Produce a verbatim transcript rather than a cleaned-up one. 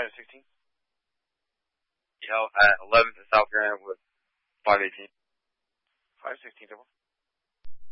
five sixteen. You know, at eleventh and South Grand with five eighteen. five sixteen, double.